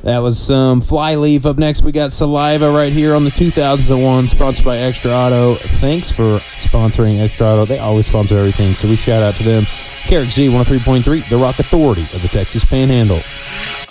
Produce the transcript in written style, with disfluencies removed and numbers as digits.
That was some Flyleaf. Up next, we got Saliva right here on the 2001, sponsored by Extra Auto. Thanks for sponsoring Extra Auto. They always sponsor everything, so we shout out to them. KRXZ 103.3, the Rock Authority of the Texas Panhandle.